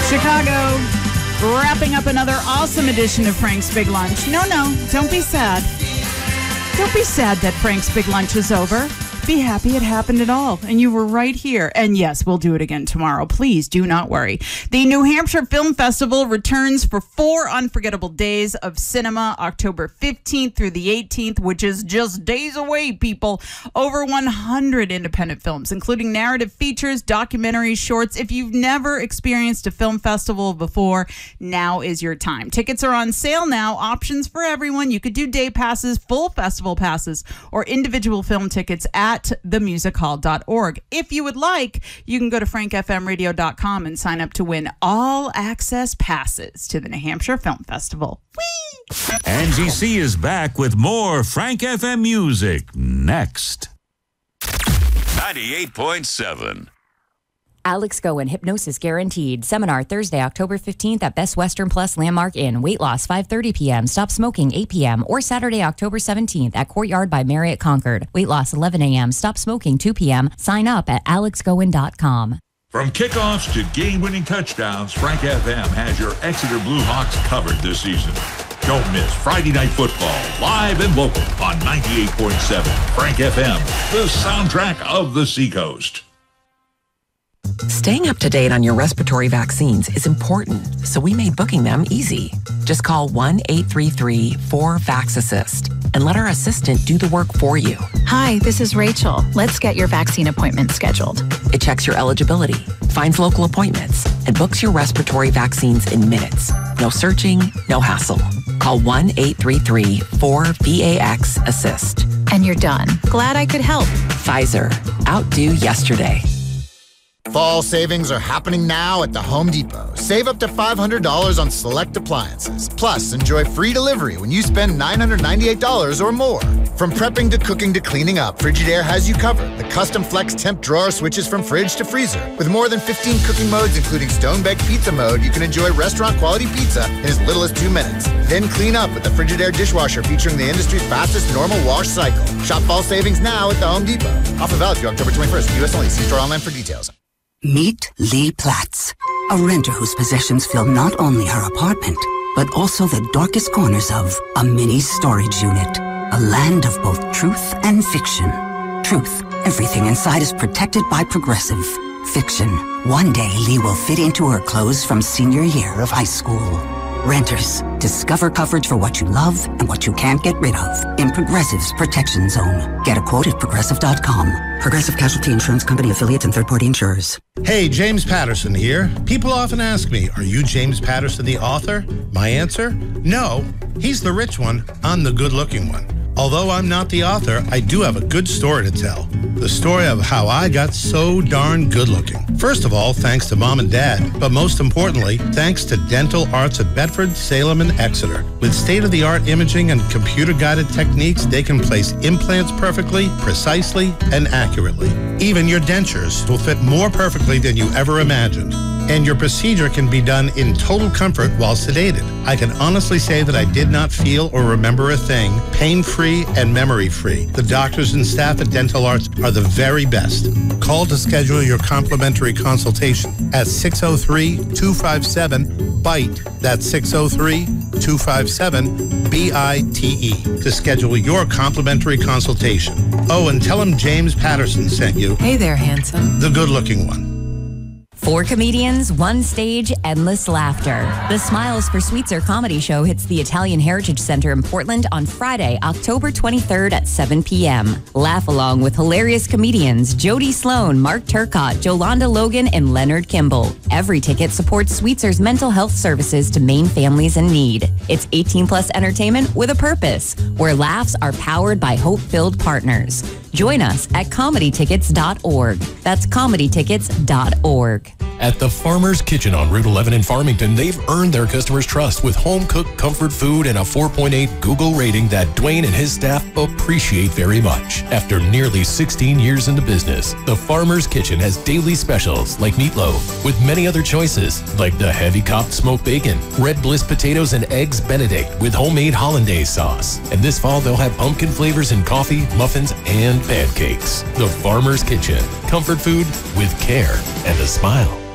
Chicago, wrapping up another awesome edition of Frank's Big Lunch. No, don't be sad. Don't be sad that Frank's Big Lunch is over. Be happy it happened at all, and you were right here. And yes, we'll do it again tomorrow. Please do not worry. The New Hampshire Film Festival returns for 4 unforgettable days of cinema, October 15th through the 18th, which is just days away, people. Over 100 independent films, including narrative features, documentaries, shorts. If you've never experienced a film festival before, now is your time. Tickets are on sale now. Options for everyone. You could do day passes, full festival passes, or individual film tickets at themusichall.org. If you would like, you can go to frankfmradio.com and sign up to win all access passes to the New Hampshire Film Festival. Whee! Angie C is back with more Frank FM music next. 98.7. Alex Goen, Hypnosis Guaranteed. Seminar Thursday, October 15th at Best Western Plus Landmark Inn. Weight loss 5:30 p.m. Stop smoking 8 p.m. Or Saturday, October 17th at Courtyard by Marriott Concord. Weight loss 11 a.m. Stop smoking 2 p.m. Sign up at alexgoen.com. From kickoffs to game-winning touchdowns, Frank FM has your Exeter Blue Hawks covered this season. Don't miss Friday Night Football, live and local on 98.7 Frank FM, the soundtrack of the Seacoast. Staying up to date on your respiratory vaccines is important, so we made booking them easy. Just call 1-833-4-VAX-ASSIST and let our assistant do the work for you. Hi, this is Rachel. Let's get your vaccine appointment scheduled. It checks your eligibility, finds local appointments, and books your respiratory vaccines in minutes. No searching, no hassle. Call 1-833-4-VAX-ASSIST. And you're done. Glad I could help. Pfizer. Outdo yesterday. Fall savings are happening now at the Home Depot. Save up to $500 on select appliances. Plus, enjoy free delivery when you spend $998 or more. From prepping to cooking to cleaning up, Frigidaire has you covered. The custom flex temp drawer switches from fridge to freezer. With more than 15 cooking modes, including stone-baked pizza mode, you can enjoy restaurant-quality pizza in as little as 2 minutes. Then clean up with the Frigidaire dishwasher featuring the industry's fastest normal wash cycle. Shop fall savings now at the Home Depot. Offer valid through October 21st. U.S. only. See store online for details. Meet Lee Platts, a renter whose possessions fill not only her apartment, but also the darkest corners of a mini storage unit. A land of both truth and fiction. Truth, everything inside is protected by Progressive. Fiction, one day Lee will fit into her clothes from senior year of high school. Renters, discover coverage for what you love and what you can't get rid of in Progressive's Protection Zone. Get a quote at Progressive.com. Progressive Casualty Insurance Company affiliates and third-party insurers. Hey, James Patterson here. People often ask me, are you James Patterson, the author? My answer? No. He's the rich one. I'm the good-looking one. Although I'm not the author, I do have a good story to tell. The story of how I got so darn good looking. First of all, thanks to Mom and Dad, but most importantly, thanks to Dental Arts at Bedford, Salem, and Exeter. With state-of-the-art imaging and computer-guided techniques, they can place implants perfectly, precisely, and accurately. Even your dentures will fit more perfectly than you ever imagined. And your procedure can be done in total comfort while sedated. I can honestly say that I did not feel or remember a thing, pain-free and memory-free. The doctors and staff at Dental Arts are the very best. Call to schedule your complimentary consultation at 603-257-BITE. That's 603-257-BITE to schedule your complimentary consultation. Oh, and tell them James Patterson sent you. Hey there, handsome. The good-looking one. 4 comedians, 1 stage, endless laughter. The Smiles for Sweetser comedy show hits the Italian Heritage Center in Portland on Friday, October 23rd at 7 p.m. Laugh along with hilarious comedians Jody Sloan, Mark Turcott, Jolanda Logan, and Leonard Kimball. Every ticket supports Sweetser's mental health services to Maine families in need. It's 18-plus entertainment with a purpose, where laughs are powered by hope-filled partners. Join us at comedytickets.org. That's comedytickets.org. At the Farmer's Kitchen on Route 11 in Farmington, they've earned their customers' trust with home-cooked comfort food and a 4.8 Google rating that Dwayne and his staff appreciate very much. After nearly 16 years in the business, the Farmer's Kitchen has daily specials like meatloaf, with many other choices like the heavy copped smoked bacon, red bliss potatoes and eggs Benedict with homemade hollandaise sauce. And this fall, they'll have pumpkin flavors in coffee, muffins, and pancakes. The Farmer's Kitchen. Comfort food with care and a smile.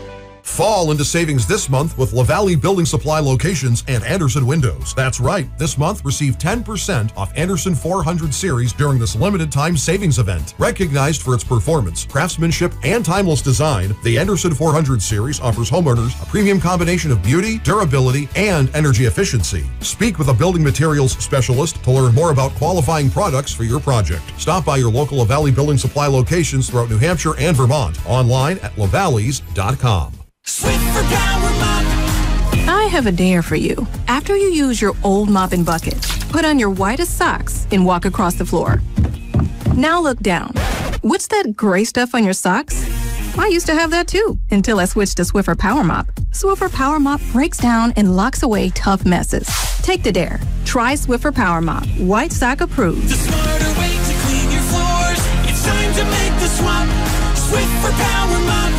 Fall into savings this month with LaValle Building Supply locations and Anderson Windows. That's right. This month, receive 10% off Anderson 400 series during this limited time savings event. Recognized for its performance, craftsmanship, and timeless design, the Anderson 400 series offers homeowners a premium combination of beauty, durability, and energy efficiency. Speak with a building materials specialist to learn more about qualifying products for your project. Stop by your local LaValle Building Supply locations throughout New Hampshire and Vermont. Online at lavalleys.com. Swiffer Power Mop. I have a dare for you. After you use your old mop and bucket, put on your whitest socks and walk across the floor. Now look down. What's that gray stuff on your socks? I used to have that too, until I switched to Swiffer Power Mop. Swiffer Power Mop breaks down and locks away tough messes. Take the dare. Try Swiffer Power Mop. White sock approved. The smarter way to clean your floors. It's time to make the swap. Swiffer Power Mop.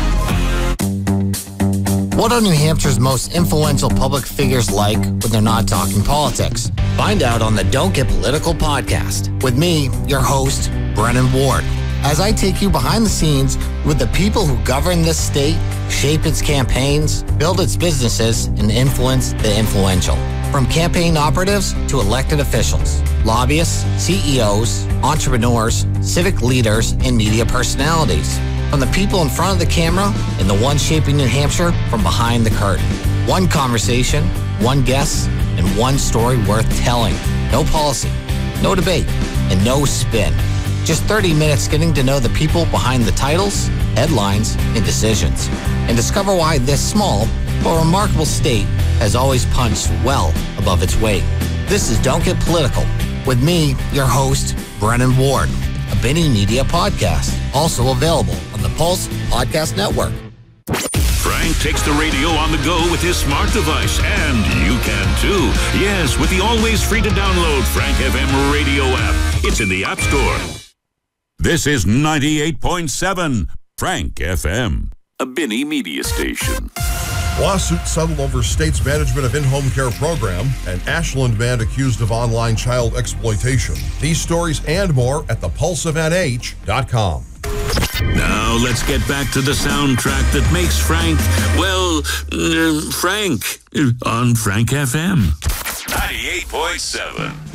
What are New Hampshire's most influential public figures like when they're not talking politics? Find out on the Don't Get Political podcast with me, your host, Brennan Ward, as I take you behind the scenes with the people who govern this state, shape its campaigns, build its businesses, and influence the influential. From campaign operatives to elected officials, lobbyists, CEOs, entrepreneurs, civic leaders, and media personalities. From the people in front of the camera and the ones shaping New Hampshire from behind the curtain. One conversation, one guest, and one story worth telling. No policy, no debate, and no spin. Just 30 minutes getting to know the people behind the titles, headlines, and decisions. And discover why this small but remarkable state has always punched well above its weight. This is Don't Get Political with me, your host, Brennan Ward. A Benny Media podcast, also available on the Pulse Podcast Network. Frank takes the radio on the go with his smart device, and you can too. Yes, with the always free to download Frank FM radio app. It's in the App Store. This is 98.7 Frank FM, a Benny Media station. Lawsuit settled over state's management of in-home care program and Ashland man accused of online child exploitation. These stories and more at thepulseofnh.com. Now let's get back to the soundtrack that makes Frank, well, Frank, on Frank FM. 98.7.